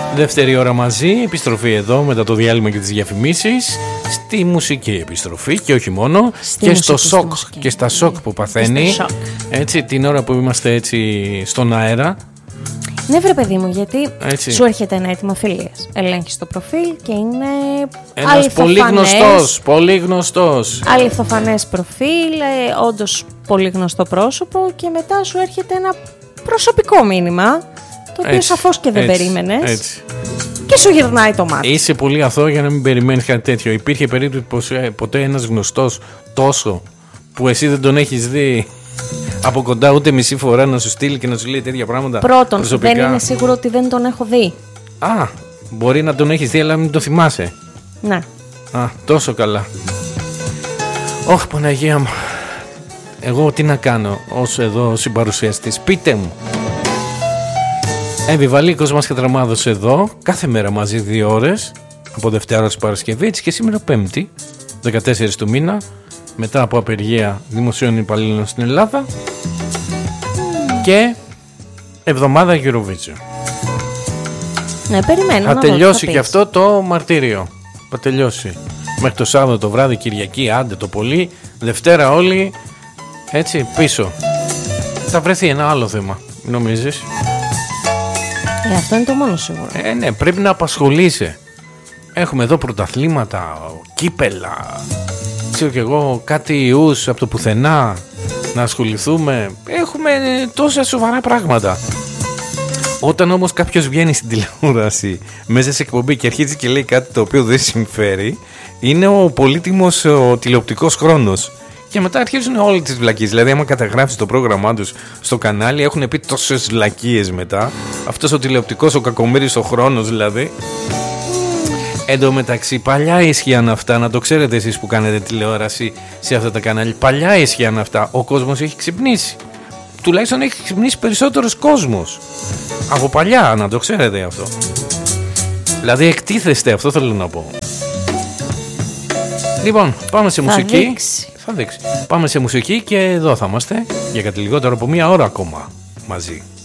Δεύτερη ώρα μαζί, επιστροφή εδώ μετά το διάλειμμα και τις διαφημίσεις. Στη μουσική επιστροφή και όχι μόνο. Και στο σοκ και στα σοκ που παθαίνει. Έτσι, την ώρα που είμαστε έτσι στον αέρα. Ναι, βρε παιδί μου, γιατί έτσι. Σου έρχεται ένα έτοιμο φιλίας. Ελέγχεις το προφίλ και είναι ένας πολύ γνωστός. Αληθοφανές προφίλ, όντως πολύ γνωστό πρόσωπο. Και μετά σου έρχεται ένα προσωπικό μήνυμα, το οποίο σαφώς και δεν περίμενες. Έτσι. Και σου γυρνάει το μάτι. Είσαι πολύ αθώο για να μην περιμένεις κάτι τέτοιο. Υπήρχε περίπτωση ποτέ ένας γνωστός τόσο που εσύ δεν τον έχεις δει από κοντά ούτε μισή φορά να σου στείλει και να σου λέει τέτοια πράγματα? Πρώτον, προσωπικά. δεν είναι σίγουρο ότι δεν τον έχω δει. Α, μπορεί να τον έχεις δει αλλά μην το θυμάσαι. Ναι. Α, τόσο καλά. Ωχ, Παναγία μου. Εγώ τι να κάνω ως εδώ συμπαρουσιαστής? Πείτε μου. Βαλίκος μας Κατραμάδος εδώ, κάθε μέρα μαζί 2 ώρες, από Δευτέρα ως Παρασκευή, έτσι και σήμερα Πέμπτη, 14 του μήνα, μετά από απεργία δημοσίων υπαλλήλων στην Ελλάδα και εβδομάδα Eurovision. Ναι, περιμένω. Θα τελειώσει και αυτό το μαρτύριο. Θα τελειώσει. Μέχρι το Σάββατο το βράδυ, Κυριακή, άντε το πολύ. Δευτέρα όλοι έτσι πίσω. Θα βρεθεί ένα άλλο θέμα, νομίζεις? Αυτό είναι το μόνο σίγουρο. Ναι, πρέπει να απασχολείσαι. Έχουμε εδώ πρωταθλήματα, κύπελα, ξέρω κι εγώ, κάτι ιούς από το πουθενά να ασχοληθούμε. Έχουμε τόσα σοβαρά πράγματα. Όταν όμως κάποιος βγαίνει στην τηλεόραση μέσα σε εκπομπή και αρχίζει και λέει κάτι το οποίο δεν συμφέρει, είναι ο πολύτιμος ο τηλεοπτικός χρόνος. Και μετά αρχίζουν όλες τις βλακίες. Δηλαδή, άμα καταγράψεις το πρόγραμμά τους στο κανάλι, έχουν πει τόσες βλακίες μετά. Αυτός ο τηλεοπτικός, ο κακομοίρης ο χρόνος δηλαδή. Εν τω μεταξύ, παλιά ίσχυαν αυτά. Να το ξέρετε εσείς που κάνετε τηλεόραση σε αυτά τα κανάλια. Παλιά ίσχυαν αυτά. Ο κόσμος έχει ξυπνήσει. Τουλάχιστον έχει ξυπνήσει περισσότερος κόσμος. Από παλιά, να το ξέρετε αυτό. Δηλαδή, εκτίθεστε, αυτό θέλω να πω. Λοιπόν, πάμε σε μουσική. Θα δείξει. Πάμε σε μουσική και εδώ θα είμαστε για κάτι λιγότερο από 1 ώρα ακόμα μαζί.